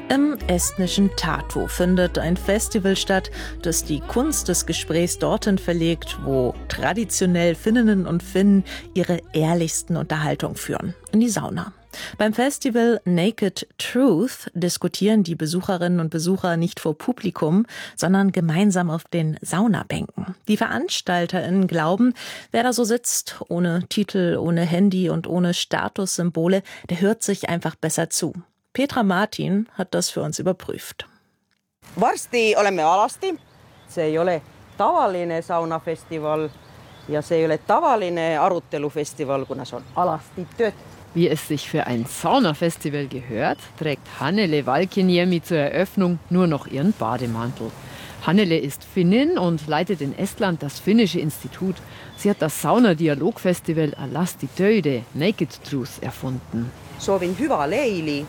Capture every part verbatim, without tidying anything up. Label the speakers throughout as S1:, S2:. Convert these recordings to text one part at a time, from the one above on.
S1: Im estnischen Tartu findet ein Festival statt, das die Kunst des Gesprächs dorthin verlegt, wo traditionell Finninnen und Finnen ihre ehrlichsten Unterhaltungen führen, in die Sauna. Beim Festival Naked Truth diskutieren die Besucherinnen und Besucher nicht vor Publikum, sondern gemeinsam auf den Saunabänken. Die VeranstalterInnen glauben, wer da so sitzt, ohne Titel, ohne Handy und ohne Statussymbole, der hört sich einfach besser zu. Petra Martin hat das für uns überprüft.
S2: Varsti olemme alasti. Se ei ole tavallinen saunafestival ja se ei ole tavallinen aruttelufestival, kun se on alasti työt.
S3: Wie es sich für ein Saunafestival gehört, trägt Hannele Valkiniemi zur Eröffnung nur noch ihren Bademantel. Hannele ist Finnin und leitet in Estland das Finnische Institut. Sie hat das Saunadialogfestival Alasti Töide, Naked Truth, erfunden.
S2: Soovin hyvää leili.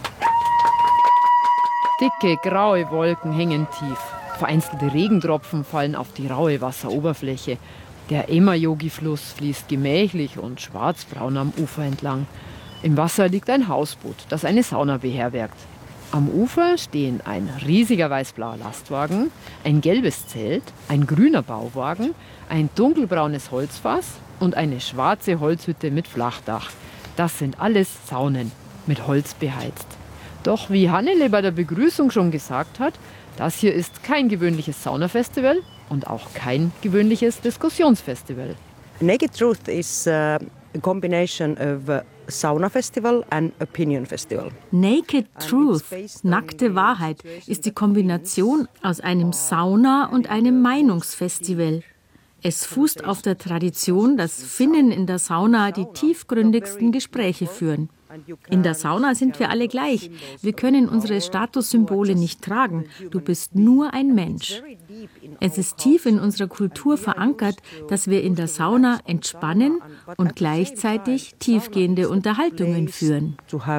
S3: Dicke, graue Wolken hängen tief. Vereinzelte Regentropfen fallen auf die raue Wasseroberfläche. Der Emajogi-Fluss fließt gemächlich und schwarzbraun am Ufer entlang. Im Wasser liegt ein Hausboot, das eine Sauna beherbergt. Am Ufer stehen ein riesiger weißblauer Lastwagen, ein gelbes Zelt, ein grüner Bauwagen, ein dunkelbraunes Holzfass und eine schwarze Holzhütte mit Flachdach. Das sind alles Saunen, mit Holz beheizt. Doch wie Hannele bei der Begrüßung schon gesagt hat, das hier ist kein gewöhnliches Saunafestival und auch kein gewöhnliches Diskussionsfestival.
S2: Naked Truth is a combination of a Sauna Festival and Opinion Festival.
S4: Naked Truth, nackte Wahrheit, ist die Kombination aus einem Sauna- und einem Meinungsfestival. Es fußt auf der Tradition, dass Finnen in der Sauna die tiefgründigsten Gespräche führen. In der Sauna sind wir alle gleich. Wir können unsere Statussymbole nicht tragen. Du bist nur ein Mensch. Es ist tief in unserer Kultur verankert, dass wir in der Sauna entspannen und gleichzeitig tiefgehende Unterhaltungen führen.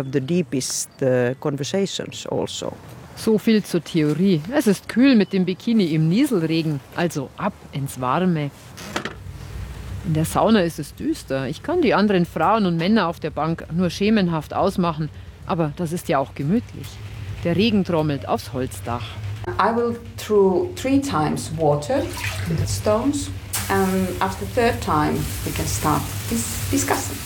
S3: So viel zur Theorie. Es ist kühl mit dem Bikini im Nieselregen, also ab ins Warme. In der Sauna ist es düster. Ich kann die anderen Frauen und Männer auf der Bank nur schemenhaft ausmachen, aber das ist ja auch gemütlich. Der Regen trommelt aufs Holzdach.
S5: I will throw three times water with the stones, and after the third time we can start this discussing.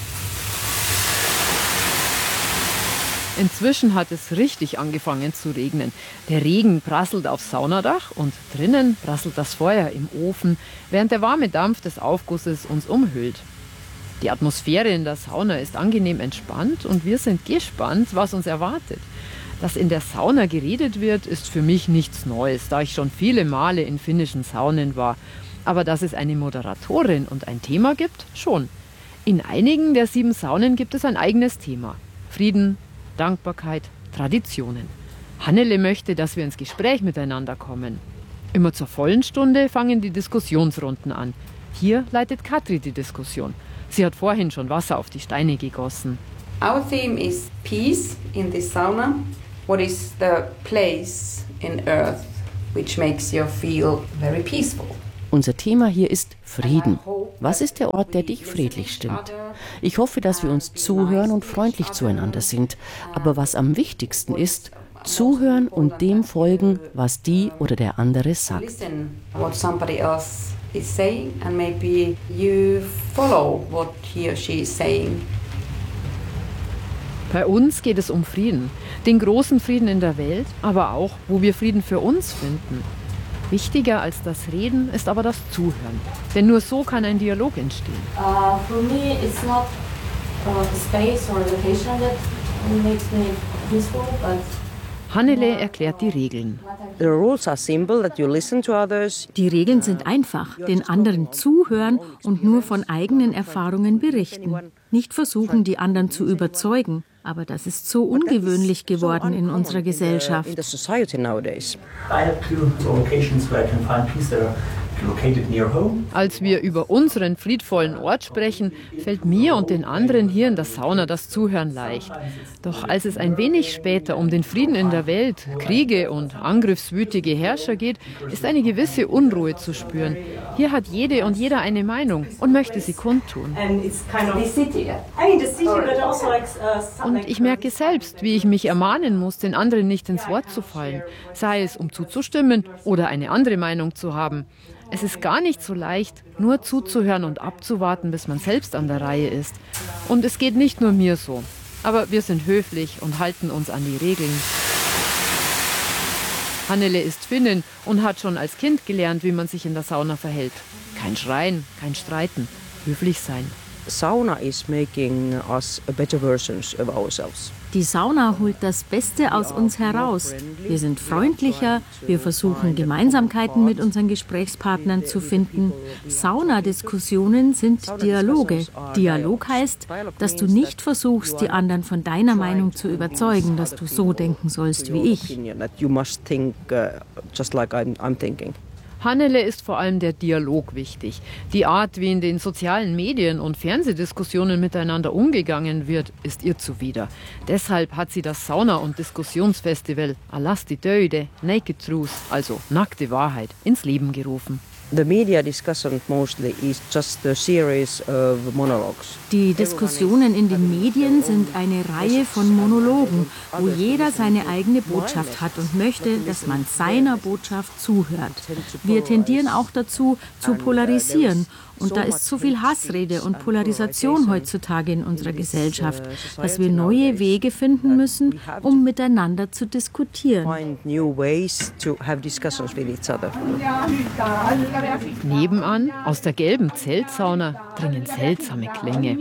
S3: Inzwischen hat es richtig angefangen zu regnen. Der Regen prasselt aufs Saunadach und drinnen prasselt das Feuer im Ofen, während der warme Dampf des Aufgusses uns umhüllt. Die Atmosphäre in der Sauna ist angenehm entspannt und wir sind gespannt, was uns erwartet. Dass in der Sauna geredet wird, ist für mich nichts Neues, da ich schon viele Male in finnischen Saunen war. Aber dass es eine Moderatorin und ein Thema gibt, schon. In einigen der sieben Saunen gibt es ein eigenes Thema. Frieden, Dankbarkeit, Traditionen. Hannele möchte, dass wir ins Gespräch miteinander kommen. Immer zur vollen Stunde fangen die Diskussionsrunden an. Hier leitet Katri die Diskussion. Sie hat vorhin schon Wasser auf die Steine gegossen.
S5: Our theme is peace in the sauna. What is the place in Earth which makes you feel very peaceful?
S6: Unser Thema hier ist Frieden. Was ist der Ort, der dich friedlich stimmt? Ich hoffe, dass wir uns zuhören und freundlich zueinander sind. Aber was am wichtigsten ist, zuhören und dem folgen, was die oder der andere sagt.
S5: Listen what somebody else is saying and maybe you follow what he or she is saying.
S3: Bei uns geht es um Frieden. Den großen Frieden in der Welt, aber auch, wo wir Frieden für uns finden. Wichtiger als das Reden ist aber das Zuhören. Denn nur so kann ein Dialog entstehen.
S7: Uh, for me it's not uh, the space or the location that makes me peaceful, but
S3: Hannele erklärt die Regeln.
S2: The rules are simple, that you listen to others.
S4: Die Regeln sind einfach, den anderen zuhören und nur von eigenen Erfahrungen berichten. Nicht versuchen, die anderen zu überzeugen. Aber das ist so ungewöhnlich geworden in unserer Gesellschaft.
S2: In the society nowadays.
S8: I have two locations where I can find peace. They're located near home.
S3: Als wir über unseren friedvollen Ort sprechen, fällt mir und den anderen hier in der Sauna das Zuhören leicht. Doch als es ein wenig später um den Frieden in der Welt, Kriege und angriffswütige Herrscher geht, ist eine gewisse Unruhe zu spüren. Hier hat jede und jeder eine Meinung und möchte sie kundtun. Und ich merke selbst, wie ich mich ermahnen muss, den anderen nicht ins Wort zu fallen, sei es um zuzustimmen oder eine andere Meinung zu haben. Es ist gar nicht so leicht, nur zuzuhören und abzuwarten, bis man selbst an der Reihe ist. Und es geht nicht nur mir so. Aber wir sind höflich und halten uns an die Regeln. Hannele ist Finnin und hat schon als Kind gelernt, wie man sich in der Sauna verhält. Kein Schreien, kein Streiten, höflich sein.
S2: Sauna is making us better versions of ourselves.
S4: Die Sauna holt das Beste aus uns heraus. Wir sind freundlicher, wir versuchen Gemeinsamkeiten mit unseren Gesprächspartnern zu finden. Saunadiskussionen sind Dialoge. Dialog heißt, dass du nicht versuchst, die anderen von deiner Meinung zu überzeugen, dass du so denken sollst wie ich.
S3: Hannele ist vor allem der Dialog wichtig. Die Art, wie in den sozialen Medien und Fernsehdiskussionen miteinander umgegangen wird, ist ihr zuwider. Deshalb hat sie das Sauna- und Diskussionsfestival Alasti Töide, Naked Truth, also nackte Wahrheit, ins Leben gerufen.
S2: The media discussion mostly is just a series of monologues.
S4: Die Diskussionen in den Medien sind eine Reihe von Monologen, wo jeder seine eigene Botschaft hat und möchte, dass man seiner Botschaft zuhört. Wir tendieren auch dazu, zu polarisieren. Und da ist so viel Hassrede und Polarisation heutzutage in unserer Gesellschaft, dass wir neue Wege finden müssen, um miteinander zu diskutieren.
S3: Nebenan, aus der gelben Zeltsauna, dringen seltsame Klänge.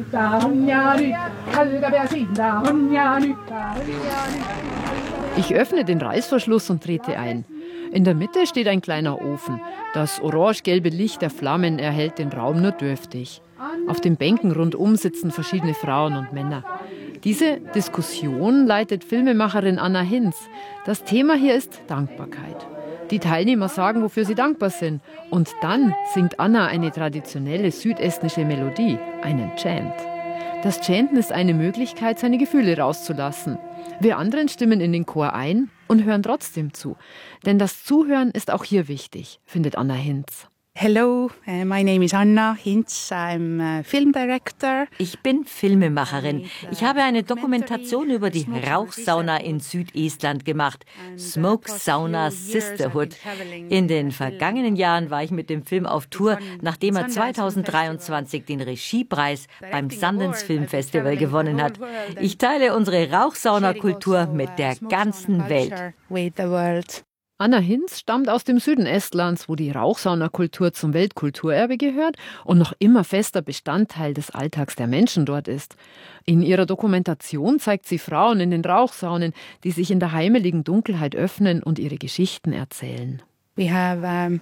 S3: Ich öffne den Reißverschluss und trete ein. In der Mitte steht ein kleiner Ofen. Das orange-gelbe Licht der Flammen erhellt den Raum nur dürftig. Auf den Bänken rundum sitzen verschiedene Frauen und Männer. Diese Diskussion leitet Filmemacherin Anna Hinz. Das Thema hier ist Dankbarkeit. Die Teilnehmer sagen, wofür sie dankbar sind. Und dann singt Anna eine traditionelle südestnische Melodie, einen Chant. Das Chanten ist eine Möglichkeit, seine Gefühle rauszulassen. Wir anderen stimmen in den Chor ein und hören trotzdem zu. Denn das Zuhören ist auch hier wichtig, findet Anna Hinz.
S9: Hello, uh, my name is Anna Hinz. I'm a film director.
S10: Ich bin Filmemacherin. Ich habe eine Dokumentation über die Rauchsauna in Südestland gemacht, Smoke Sauna Sisterhood. In den vergangenen Jahren war ich mit dem Film auf Tour, nachdem er zweitausenddreiundzwanzig den Regiepreis beim Sundance Film Festival gewonnen hat. Ich teile unsere Rauchsaunakultur mit der ganzen Welt.
S3: Anna Hinz stammt aus dem Süden Estlands, wo die Rauchsaunakultur zum Weltkulturerbe gehört und noch immer fester Bestandteil des Alltags der Menschen dort ist. In ihrer Dokumentation zeigt sie Frauen in den Rauchsaunen, die sich in der heimeligen Dunkelheit öffnen und ihre Geschichten erzählen.
S10: Wir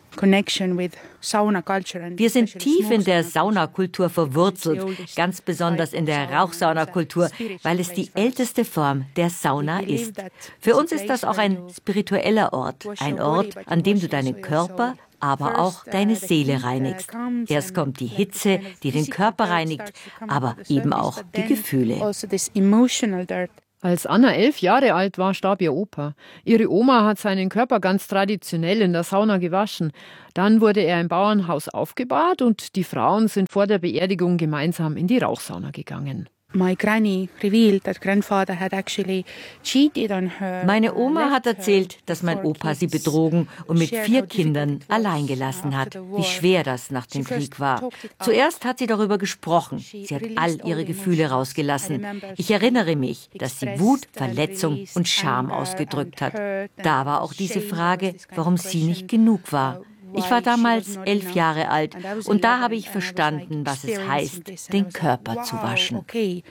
S10: sind tief in der Saunakultur verwurzelt, ganz besonders in der Rauchsaunakultur, weil es die älteste Form der Sauna ist. Für uns ist das auch ein spiritueller Ort, ein Ort, an dem du deinen Körper, aber auch deine Seele reinigst. Erst kommt die Hitze, die den Körper reinigt, aber eben auch die Gefühle.
S3: Als Anna elf Jahre alt war, starb ihr Opa. Ihre Oma hat seinen Körper ganz traditionell in der Sauna gewaschen. Dann wurde er im Bauernhaus aufgebahrt und die Frauen sind vor der Beerdigung gemeinsam in die Rauchsauna gegangen.
S10: Meine Oma hat erzählt, dass mein Opa sie betrogen und mit vier Kindern allein gelassen hat. Wie schwer das nach dem Krieg war. Zuerst hat sie darüber gesprochen. Sie hat all ihre Gefühle rausgelassen. Ich erinnere mich, dass sie Wut, Verletzung und Scham ausgedrückt hat. Da war auch diese Frage, warum sie nicht genug war. Ich war damals elf Jahre alt und da habe ich verstanden, was es heißt, den Körper zu waschen.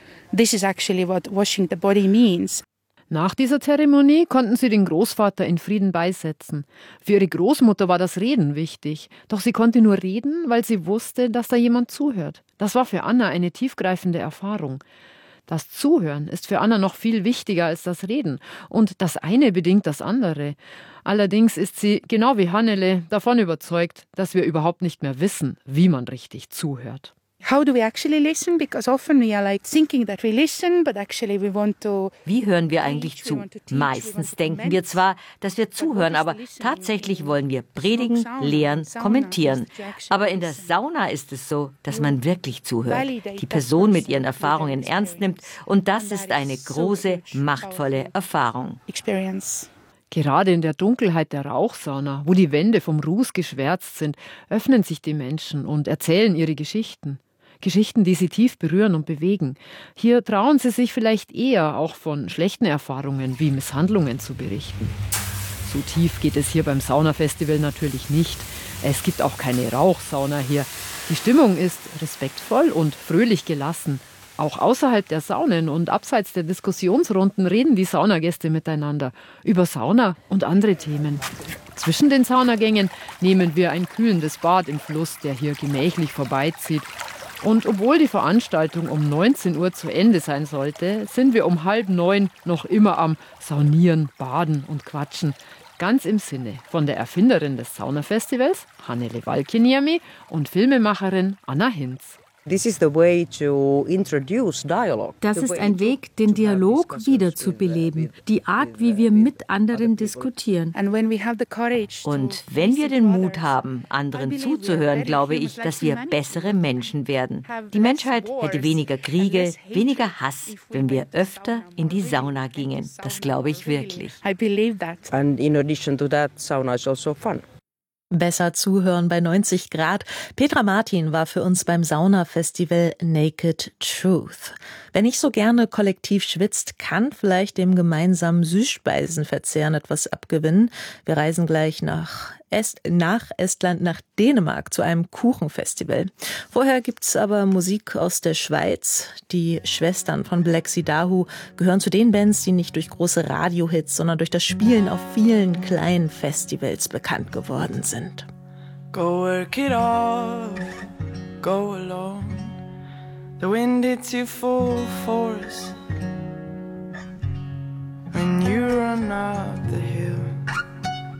S3: Nach dieser Zeremonie konnten sie den Großvater in Frieden beisetzen. Für ihre Großmutter war das Reden wichtig. Doch sie konnte nur reden, weil sie wusste, dass da jemand zuhört. Das war für Anna eine tiefgreifende Erfahrung. Das Zuhören ist für Anna noch viel wichtiger als das Reden. Und das eine bedingt das andere. Allerdings ist sie, genau wie Hannele, davon überzeugt, dass wir überhaupt nicht mehr wissen, wie man richtig zuhört.
S9: How do we actually listen? Because often we are like thinking that we listen, but actually we want to.
S10: Wie hören wir eigentlich zu? Meistens denken wir zwar, dass wir zuhören, aber tatsächlich wollen wir predigen, lehren, kommentieren. Aber in der Sauna ist es so, dass man wirklich zuhört, die Person mit ihren Erfahrungen ernst nimmt und das ist eine große, machtvolle Erfahrung.
S3: Gerade in der Dunkelheit der Rauchsauna, wo die Wände vom Ruß geschwärzt sind, öffnen sich die Menschen und erzählen ihre Geschichten. Geschichten, die sie tief berühren und bewegen. Hier trauen sie sich vielleicht eher, auch von schlechten Erfahrungen wie Misshandlungen zu berichten. So tief geht es hier beim Saunafestival natürlich nicht. Es gibt auch keine Rauchsauna hier. Die Stimmung ist respektvoll und fröhlich gelassen. Auch außerhalb der Saunen und abseits der Diskussionsrunden reden die Saunagäste miteinander über Sauna und andere Themen. Zwischen den Saunagängen nehmen wir ein kühlendes Bad im Fluss, der hier gemächlich vorbeizieht. Und obwohl die Veranstaltung um neunzehn Uhr zu Ende sein sollte, sind wir um halb neun noch immer am Saunieren, Baden und Quatschen. Ganz im Sinne von der Erfinderin des Saunafestivals, Hannele Valkiniemi, und Filmemacherin Anna Hinz.
S2: Das ist ein
S4: Weg, den Dialog wiederzubeleben, die Art, wie wir mit anderen diskutieren.
S10: Und wenn wir den Mut haben, anderen zuzuhören, glaube ich, dass wir bessere Menschen werden. Die Menschheit hätte weniger Kriege, weniger Hass, wenn wir öfter in die Sauna gingen. Das glaube ich wirklich.
S2: And in addition to that, sauna is also fun.
S1: Besser zuhören bei neunzig Grad. Petra Martin war für uns beim Saunafestival Naked Truth. Wer nicht so gerne kollektiv schwitzt, kann vielleicht dem gemeinsamen Süßspeisenverzehren etwas abgewinnen. Wir reisen gleich nach, Est- nach Estland, nach Dänemark zu einem Kuchenfestival. Vorher gibt's aber Musik aus der Schweiz. Die Schwestern von Black Sea Dahu gehören zu den Bands, die nicht durch große Radiohits, sondern durch das Spielen auf vielen kleinen Festivals bekannt geworden sind.
S11: Go work it off, go alone. The wind hits you full force,